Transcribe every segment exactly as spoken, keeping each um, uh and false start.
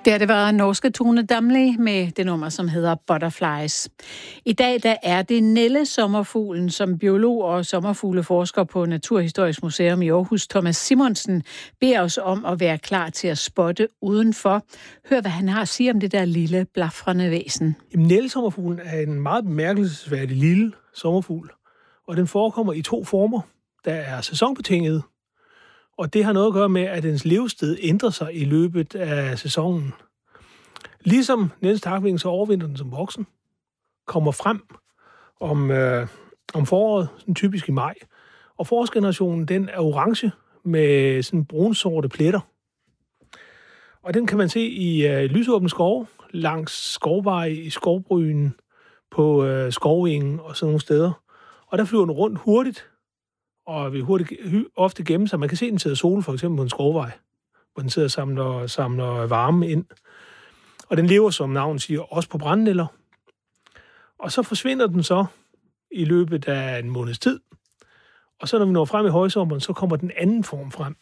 Der det var norske Tone Damli med det nummer, som hedder Butterflies. I dag der er det nællesommerfuglen, som biolog og sommerfugleforsker på Naturhistorisk Museum i Aarhus, Thomas Simonsen, beder os om at være klar til at spotte udenfor. Hør, hvad han har at sige om det der lille, blafrende væsen. Jamen, nællesommerfuglen er en meget bemærkelsesværdig lille sommerfugl, og den forekommer i to former. Der er sæsonbetinget, og det har noget at gøre med, at dens levested ændrer sig i løbet af sæsonen. Ligesom Niels takving, så overvinder den som voksen, kommer frem om, øh, om foråret, sådan typisk i maj. Og forårsgenerationen, den er orange med sådan brunsorte pletter. Og den kan man se i øh, lysåbne skove, langs skovveje, i skovbrynen, på øh, skovengen og sådan nogle steder. Og der flyver den rundt hurtigt, og vil hurtigt ofte gemme sig. Man kan se, den sidder sol, for eksempel på en skovvej, hvor den sidder og samler, samler varme ind. Og den lever, som navnet siger, også på brændenælder. Og så forsvinder den så i løbet af en måneds tid. Og så når vi når frem i højsommeren, så kommer den anden form frem.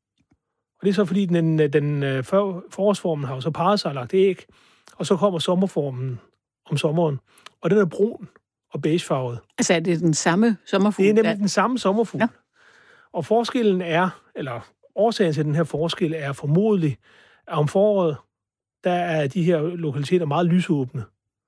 Og det er så fordi, den, den forårsformen har jo så parret sig og lagt æg, og så kommer sommerformen om sommeren. Og den er brun og beigefarvet. Altså er det den samme sommerfugl? Det er nemlig den samme sommerfugl. Ja. Og forskellen er, eller årsagen til den her forskel er formodentlig, at om foråret, der er de her lokaliteter meget lysåbne.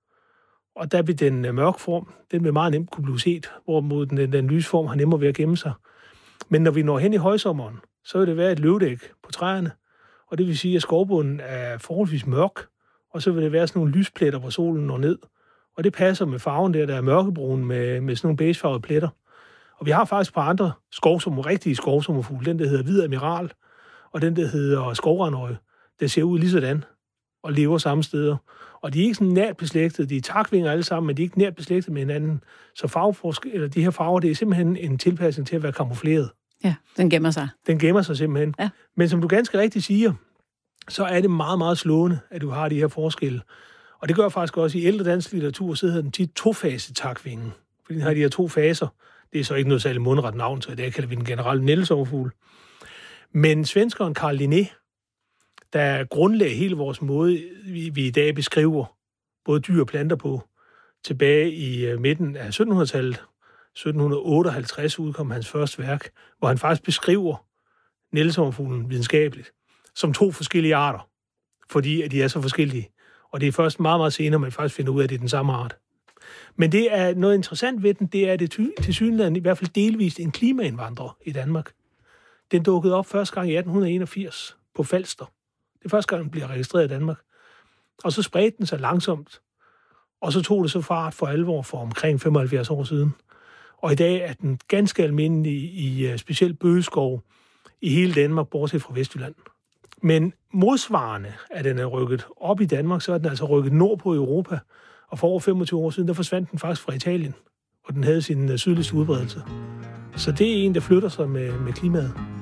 Og der vil den mørke form, den vil meget nemt kunne blive set, hvorimod den, den lysform har nemmere ved at gemme sig. Men når vi når hen i højsommeren, så vil det være et løvdæk på træerne, og det vil sige, at skovbunden er forholdsvis mørk, og så vil det være sådan nogle lyspletter, hvor solen når ned. Og det passer med farven der, der er mørkebrun med, med sådan nogle beigefarvede pletter. Og vi har faktisk et par andre skovsommer, rigtige skovsommerfugle. Den, der hedder hvid admiral, og den, der hedder skovrandøje, der ser ud lige sådan og lever samme steder. Og de er ikke sådan nært beslægtet. De er takvinger alle sammen, men de er ikke nært beslægtet med hinanden. Så farveforsk- eller de her farver, det er simpelthen en tilpasning til at være kamufleret. Ja, den gemmer sig. Den gemmer sig simpelthen. Ja. Men som du ganske rigtigt siger, så er det meget, meget slående, at du har de her forskelle. Og det gør faktisk også, i ældre dansk litteratur, så hedder den tit tofasetakvingen. Fordi den har de her to faser. Det er så ikke noget særligt mundret navn, så det kalder vi den generelle nællesommerfugl. Men svenskeren Carl Linné, der grundlagde hele vores måde, vi, vi i dag beskriver både dyr og planter på, tilbage i uh, midten af syttenhundredetallet, sytten otteoghalvtreds udkom hans første værk, hvor han faktisk beskriver nællesommerfuglen videnskabeligt som to forskellige arter, fordi at de er så forskellige. Og det er først meget, meget senere, man faktisk finder ud af, at det er den samme art. Men det er noget interessant ved den, det er det til synligheden i hvert fald delvist en klimaindvandrer i Danmark. Den dukkede op første gang i atten enogfirs på Falster. Det er første gang, den bliver registreret i Danmark. Og så spredte den sig langsomt. Og så tog det så fart for alvor for omkring femoghalvfjerds år siden. Og i dag er den ganske almindelig i, i specielt bøgeskov i hele Danmark, bortset fra Vestjylland. Men modsvarende, at den er rykket op i Danmark, så er den altså rykket nordpå i Europa. Og for over femogtyve år siden, der forsvandt den faktisk fra Italien, hvor den havde sin sydligste udbredelse. Så det er en, der flytter sig med, med klimaet.